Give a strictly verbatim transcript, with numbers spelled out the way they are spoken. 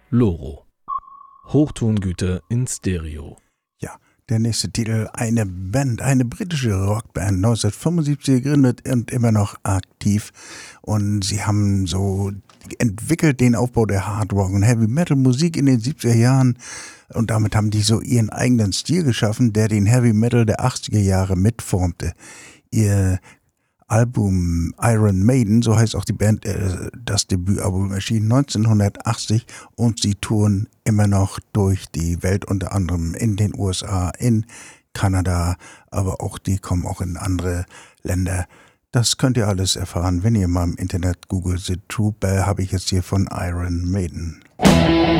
Loro. Hochtongüter in Stereo. Ja, der nächste Titel, eine Band, eine britische Rockband, neunzehnhundertfünfundsiebzig gegründet und immer noch aktiv. Und sie haben so entwickelt den Aufbau der Hard Rock und Heavy Metal Musik in den siebziger Jahren. Und damit haben die so ihren eigenen Stil geschaffen, der den Heavy Metal der achtziger Jahre mitformte. Ihr Album Iron Maiden, so heißt auch die Band, äh, das Debütalbum erschien neunzehnhundertachtzig und sie touren immer noch durch die Welt, unter anderem in den U S A, in Kanada, aber auch die kommen auch in andere Länder. Das könnt ihr alles erfahren, wenn ihr mal im Internet googelt. The True Bell habe ich jetzt hier von Iron Maiden.